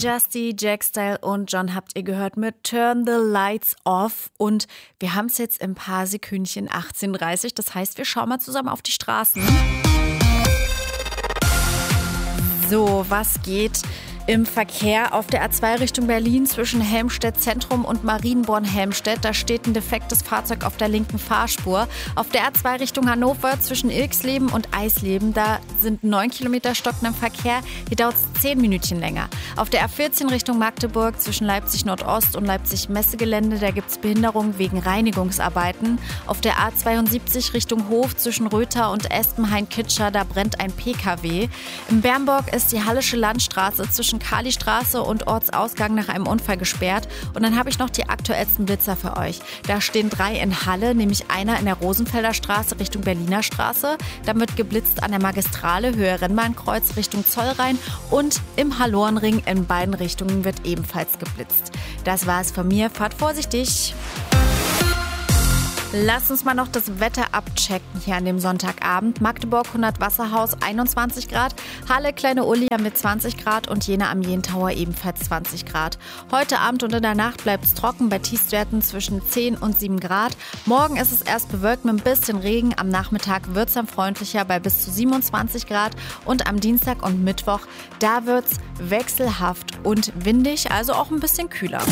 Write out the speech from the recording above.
Justy, Jackstyle und John habt ihr gehört mit Turn the Lights Off. Und wir haben es jetzt in ein paar Sekündchen 18:30 Uhr. Das heißt, wir schauen mal zusammen auf die Straßen. So, was geht im Verkehr auf der A2 Richtung Berlin zwischen Helmstedt Zentrum und Marienborn-Helmstedt? Da steht ein defektes Fahrzeug auf der linken Fahrspur. Auf der A2 Richtung Hannover zwischen Ilksleben und Eisleben, da sind 9 Kilometer stockender Verkehr. Hier dauert es 10 Minütchen länger. Auf der A14 Richtung Magdeburg zwischen Leipzig Nordost und Leipzig Messegelände, da gibt es Behinderungen wegen Reinigungsarbeiten. Auf der A72 Richtung Hof zwischen Röther und Espenhain-Kitscher, da brennt ein PKW. In Bernburg ist die Hallische Landstraße zwischen Kalistraße und Ortsausgang nach einem Unfall gesperrt. Und dann habe ich noch die aktuellsten Blitzer für euch. Da stehen 3 in Halle, nämlich einer in der Rosenfelder Straße Richtung Berliner Straße. Dann wird geblitzt an der Magistrale Höhe Rennbahnkreuz Richtung Zollrhein und im Hallorenring in beiden Richtungen wird ebenfalls geblitzt. Das war es von mir. Fahrt vorsichtig. Lass uns mal noch das Wetter abchecken hier an dem Sonntagabend. Magdeburg 100 Wasserhaus 21 Grad, Halle Kleine Ullia mit 20 Grad und Jena am Jentauer ebenfalls 20 Grad. Heute Abend und in der Nacht bleibt es trocken bei Tiefstwerten zwischen 10 und 7 Grad. Morgen ist es erst bewölkt mit ein bisschen Regen. Am Nachmittag wird es dann freundlicher bei bis zu 27 Grad. Und am Dienstag und Mittwoch, da wird es wechselhaft und windig, also auch ein bisschen kühler.